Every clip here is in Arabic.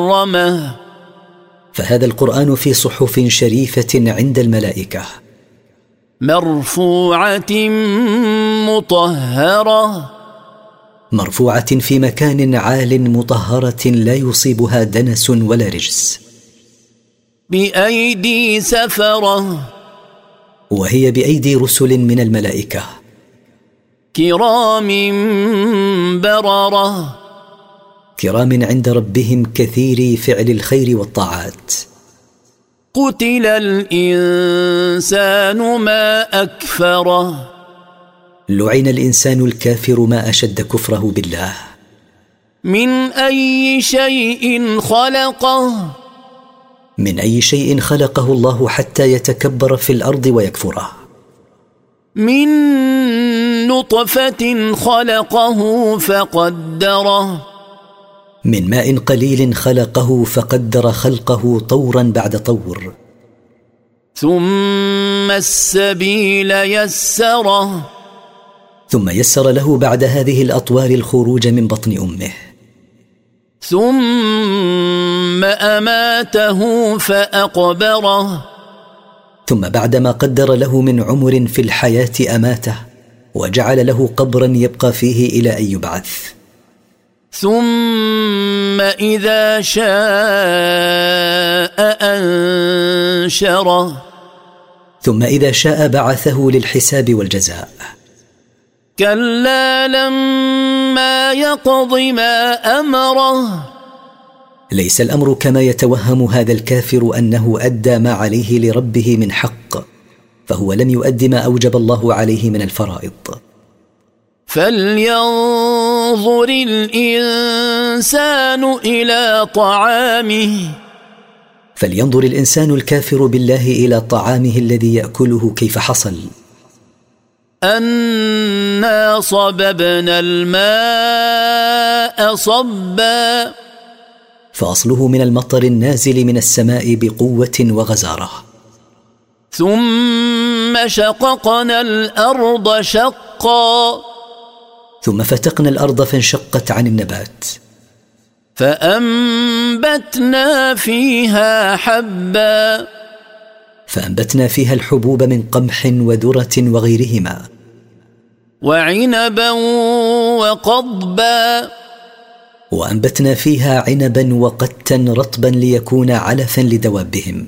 فهذا القرآن في صحف شريفة عند الملائكة مرفوعة مطهرة، مرفوعة في مكان عال مطهرة لا يصيبها دنس ولا رجس، بأيدي سفرة، وهي بأيدي رسل من الملائكة كرام بررة، كرام عند ربهم كثيري فعل الخير والطاعات. قتل الإنسان ما أكفره، لعن الإنسان الكافر ما أشد كفره بالله. من أي شيء خلقه، من أي شيء خلقه الله حتى يتكبر في الأرض ويكفره. من نطفة خلقه فقدره، من ماء قليل خلقه فقدر خلقه طورا بعد طور. ثم السبيل يسره، ثم يسر له بعد هذه الأطوار الخروج من بطن أمه. ثم أماته فأقبره، ثم بعدما قدر له من عمر في الحياة أماته وجعل له قبرا يبقى فيه إلى أن يبعث. ثم إذا شاء أنشره، ثم إذا شاء بعثه للحساب والجزاء. كلا لما يقض ما أمره، ليس الأمر كما يتوهم هذا الكافر أنه أدى ما عليه لربه من حق، فهو لم يؤد ما أوجب الله عليه من الفرائض. فلينظر الإنسان إلى طعامه، فلينظر الإنسان الكافر بالله إلى طعامه الذي يأكله كيف حصل. أنا صببنا الماء صبا، فأصله من المطر النازل من السماء بقوة وغزارة. ثم شققنا الأرض شقا، ثم فتقنا الأرض فانشقت عن النبات. فأنبتنا فيها حبا، فأنبتنا فيها الحبوب من قمح وذرة وغيرهما. وعنبا وقضبا، وأنبتنا فيها عنبا وقتا رطبا ليكون علفا لدوابهم.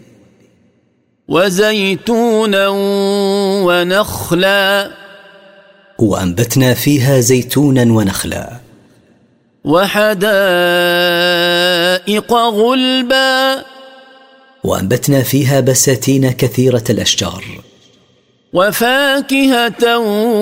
وزيتونا ونخلا، وأنبتنا فيها زيتونا ونخلا. وحدائق غلبا، وأنبتنا فيها بساتين كثيرة الأشجار. وفاكهة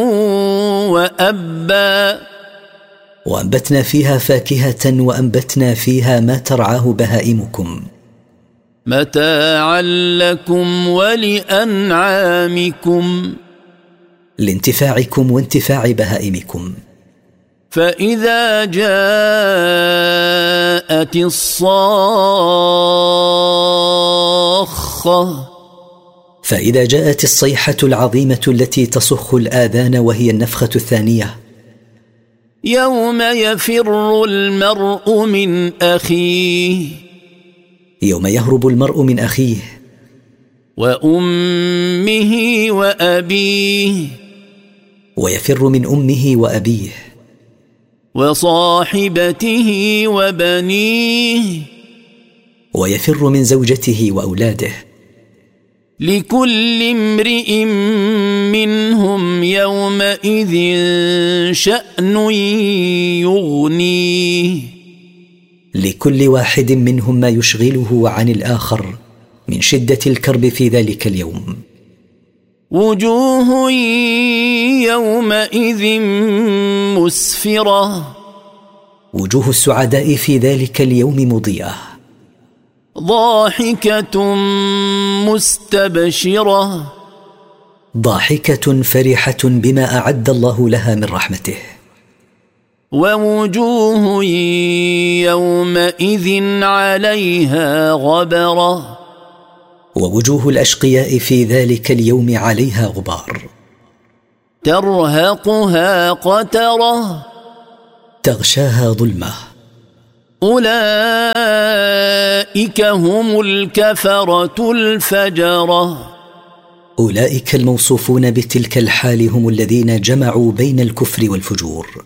وأبا، وأنبتنا فيها فاكهة وأنبتنا فيها ما ترعاه بهائمكم. متاعا لكم ولأنعامكم، لانتفاعكم وانتفاع بهائمكم. فإذا جاءت الصاخة، فإذا جاءت الصيحة العظيمة التي تصخ الآذان وهي النفخة الثانية. يوم يفر المرء من أخيه، يوم يهرب المرء من أخيه. وأمه وأبيه، ويفر من أمه وأبيه. وصاحبته وبنيه، ويفر من زوجته وأولاده. لكل امرئ منهم يومئذ شأن يغنيه، لكل واحد منهم ما يشغله عن الآخر من شدة الكرب في ذلك اليوم. وجوه يومئذ مسفرة، وجوه السعداء في ذلك اليوم مضيئة. ضاحكة مستبشرة، ضاحكة فرحة بما أعد الله لها من رحمته. ووجوه يومئذ عليها غبرة، ووجوه الأشقياء في ذلك اليوم عليها غبار. ترهقها قترة، تغشاها ظلمة. أولئك هم الكفرة الفجرة. أولئك الموصوفون بتلك الحال هم الذين جمعوا بين الكفر والفجور.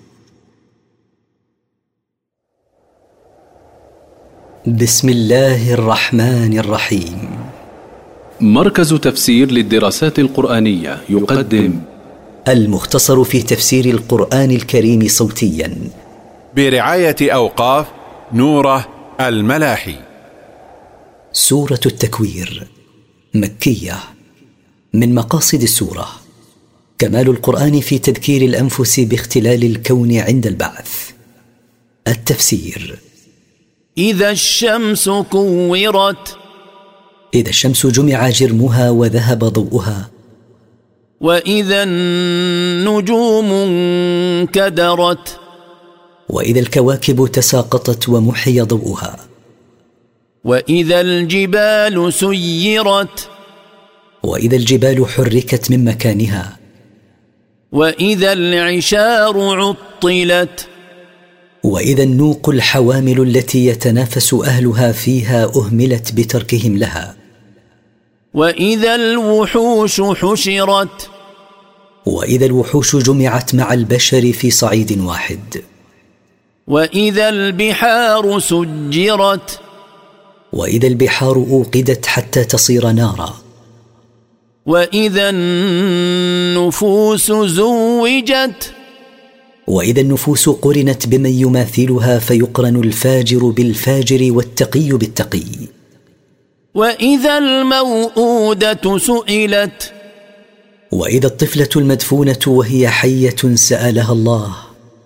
بسم الله الرحمن الرحيم. مركز تفسير للدراسات القرآنية يقدم المختصر في تفسير القرآن الكريم صوتيا برعاية أوقاف نوره الملاحي. سورة التكوير مكية. من مقاصد السورة كمال القرآن في تذكير الأنفس باختلال الكون عند البعث. التفسير: إذا الشمس كورت، إذا الشمس جمع جرمها وذهب ضوءها. وإذا النجوم انكدرت، وإذا الكواكب تساقطت ومحي ضوءها. وإذا الجبال سيرت، وإذا الجبال حركت من مكانها. وإذا العشار عطلت، وإذا النوق الحوامل التي يتنافس أهلها فيها أهملت بتركهم لها. وإذا الوحوش حشرت، وإذا الوحوش جمعت مع البشر في صعيد واحد. وإذا البحار سجرت، وإذا البحار أوقدت حتى تصير نارا. وإذا النفوس زوجت، وإذا النفوس قرنت بمن يماثلها فيقرن الفاجر بالفاجر والتقي بالتقي. وإذا الموءودة سئلت، وإذا الطفلة المدفونة وهي حية سألها الله: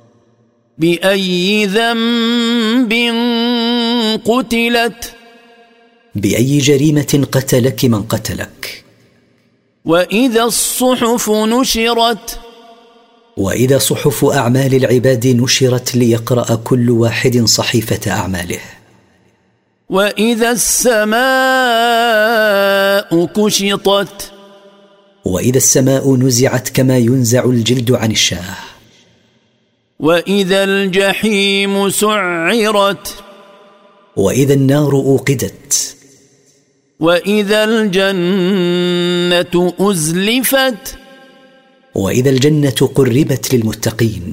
بأي ذنب قتلت، بأي جريمة قتلك من قتلك. وإذا الصحف نشرت، وإذا صحف أعمال العباد نشرت ليقرأ كل واحد صحيفة أعماله. وإذا السماء كشطت، وإذا السماء نزعت كما ينزع الجلد عن الشاه. وإذا الجحيم سعرت، وإذا النار أوقدت. وإذا الجنة أزلفت، وإذا الجنة قربت للمتقين.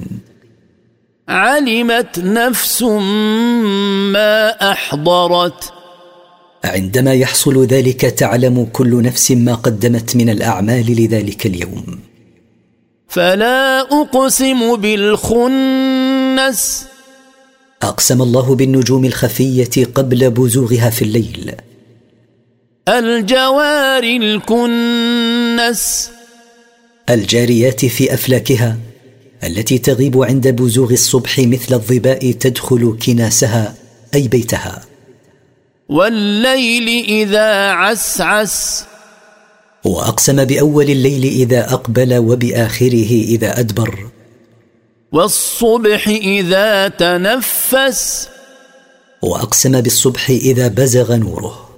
علمت نفس ما أحضرت، عندما يحصل ذلك تعلم كل نفس ما قدمت من الأعمال لذلك اليوم. فلا أقسم بالخنس، أقسم الله بالنجوم الخفية قبل بزوغها في الليل. الجوار الكنس، الجاريات في أفلاكها التي تغيب عند بزوغ الصبح مثل الظباء تدخل كناسها أي بيتها. والليل إذا عسعس، وأقسم بأول الليل إذا أقبل وبآخره إذا أدبر. والصبح إذا تنفس، وأقسم بالصبح إذا بزغ نوره.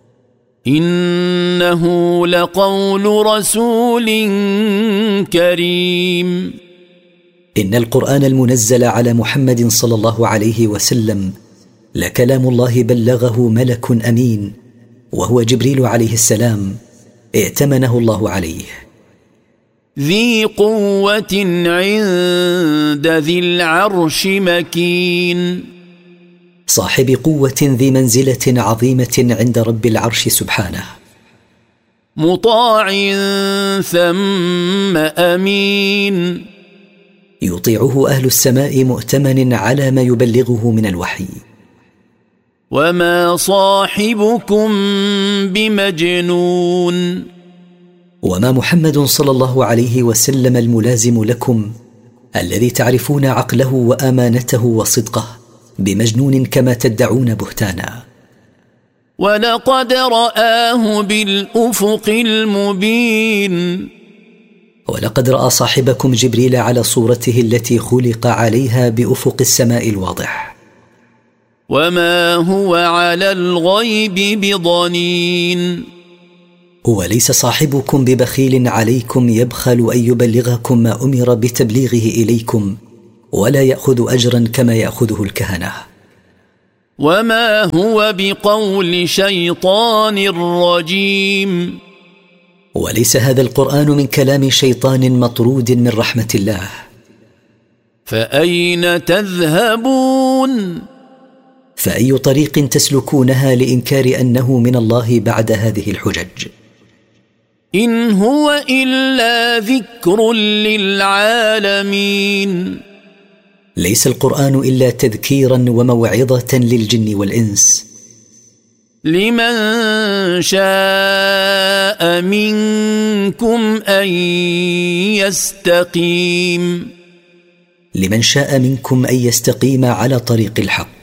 إنه لقول رسول كريم. إن القرآن المنزل على محمد صلى الله عليه وسلم لكلام الله بلغه ملك أمين وهو جبريل عليه السلام ائتمنه الله عليه. ذي قوة عند ذي العرش مكين، صاحب قوة ذي منزلة عظيمة عند رب العرش سبحانه. مطاع ثم أمين، يطيعه أهل السماء مؤتمن على ما يبلغه من الوحي. وما صاحبكم بمجنون، وما محمد صلى الله عليه وسلم الملازم لكم الذي تعرفون عقله وأمانته وصدقه بمجنون كما تدعون بهتانا. ولقد رآه بالأفق المبين، ولقد رأى صاحبكم جبريل على صورته التي خلق عليها بأفق السماء الواضح. وما هو على الغيب بضنين، وليس صاحبكم ببخيل عليكم يبخل أن يبلغكم ما أمر بتبليغه إليكم ولا يأخذ أجرا كما يأخذه الكهنة. وما هو بقول شيطان رجيم. وليس هذا القرآن من كلام شيطان مطرود من رحمة الله. فأين تذهبون؟ فأي طريق تسلكونها لإنكار أنه من الله بعد هذه الحجج؟ إن هو إلا ذكر للعالمين. ليس القرآن إلا تذكيرا وموعظة للجن والإنس. لمن شاء منكم أن يستقيم. لمن شاء منكم أن يستقيم على طريق الحق.